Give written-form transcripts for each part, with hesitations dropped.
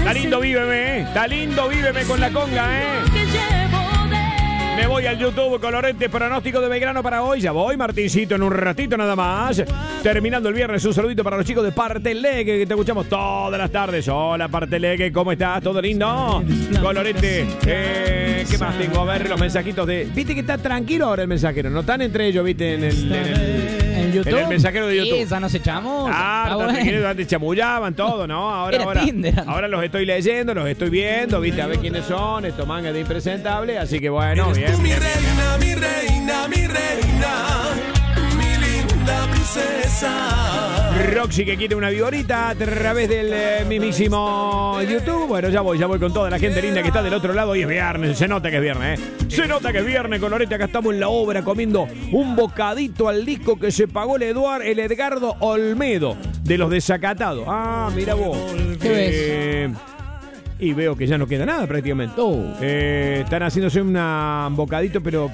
Está lindo Víveme, Está lindo Víveme con la conga, Me voy al YouTube, Colorete, pronóstico de Belgrano para hoy. Ya voy, Martincito, en un ratito nada más. Terminando el viernes, un saludito para los chicos de Parteleque, que te escuchamos todas las tardes. Hola, Parteleque, ¿cómo estás? ¿Todo lindo? Colorete, ¿qué más tengo? A ver, los mensajitos de... Viste que está tranquilo ahora el mensajero, no están entre ellos, viste, en YouTube. En el mensajero de YouTube. Esa no se echamos. Antes chamullaban todo, ¿no? Ahora los estoy leyendo, los estoy viendo, viste, a ver quiénes son, estos mangas de impresentables, así que bueno, bien. Mi reina, mi reina, mi reina, mi linda princesa. Roxy que quiere una vigorita a través del mismísimo YouTube. Bueno, ya voy con toda la gente linda que está del otro lado y es viernes, se nota que es viernes, Se nota que es viernes, Colorete, acá estamos en la obra comiendo un bocadito al disco que se pagó el Edgardo Olmedo de los Desacatados. Ah, mira vos. ¿Qué ves? Y veo que ya no queda nada prácticamente. Están haciéndose un bocadito, pero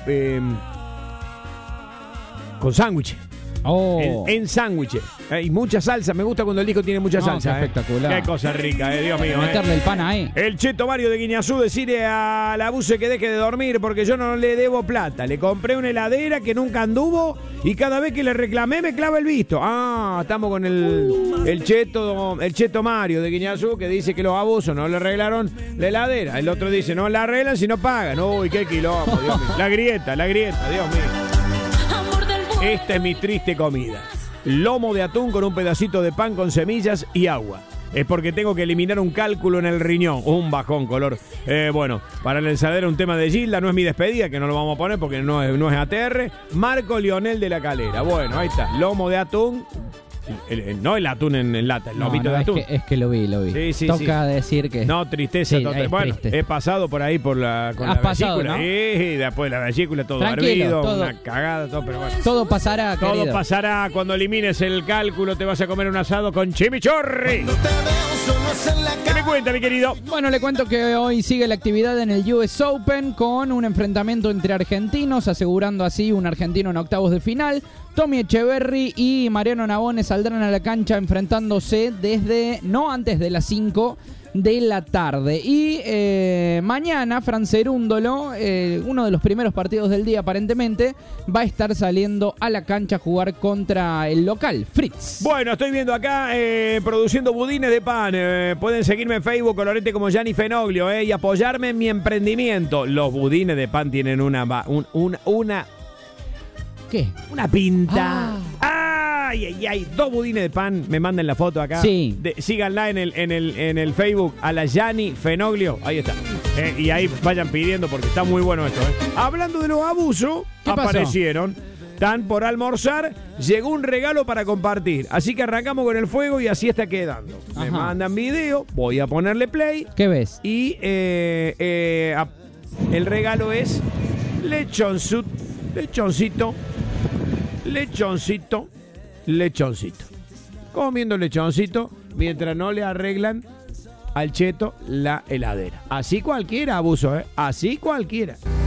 con sándwich. En sándwiches. Y mucha salsa. Me gusta cuando el disco tiene mucha salsa. Espectacular. Qué cosa rica, Dios mío. Meterle el pan ahí. El Cheto Mario de Guiñazú decirle a la Buse que deje de dormir porque yo no le debo plata. Le compré una heladera que nunca anduvo y cada vez que le reclamé me clava el visto. Estamos con el Cheto Mario de Guiñazú que dice que los abusos no le arreglaron la heladera. El otro dice no la arreglan si no pagan. Uy, qué quilombo, Dios mío. La grieta, Dios mío. Esta es mi triste comida. Lomo de atún con un pedacito de pan con semillas y agua. Es porque tengo que eliminar un cálculo en el riñón. Un bajón, color. Bueno, para la ensaladera un tema de Gilda. No es mi despedida, que no lo vamos a poner porque no es ATR. Marco Lionel de la Calera. Bueno, ahí está. Lomo de atún. No el atún en lata, el lomito de atún. Es que lo vi. Sí, Toca decir que... No, tristeza. Sí, bueno, triste. he pasado por ahí con la vesícula. ¿No? Y después de la vesícula todo hervido, una cagada, todo, pero bueno. Todo pasará, Todo querido. pasará cuando elimines el cálculo, te vas a comer un asado con chimichurri. ¿Qué me cuenta, mi querido? Bueno, le cuento que hoy sigue la actividad en el US Open con un enfrentamiento entre argentinos, asegurando así un argentino en octavos de final. Tommy Echeverry y Mariano Navone saldrán a la cancha enfrentándose no antes de las 5 de la tarde. Y mañana, Fran Cerúndolo, uno de los primeros partidos del día aparentemente, va a estar saliendo a la cancha a jugar contra el local, Fritz. Bueno, estoy viendo acá produciendo budines de pan. Pueden seguirme en Facebook, Colorete, como Gianni Fenoglio, y apoyarme en mi emprendimiento. Los budines de pan tienen una ¿Qué? Una pinta. Ay, 2 budines de pan. Me mandan la foto acá. Sí. Síganla en el Facebook a la Gianni Fenoglio. Ahí está. Y ahí vayan pidiendo porque está muy bueno esto. Hablando de los abusos, aparecieron. Están por almorzar. Llegó un regalo para compartir. Así que arrancamos con el fuego y así está quedando. Ajá. Me mandan video. Voy a ponerle play. ¿Qué ves? Y el regalo es lechoncito. Comiendo lechoncito mientras no le arreglan al Cheto la heladera. Así cualquiera, abuso, Así cualquiera.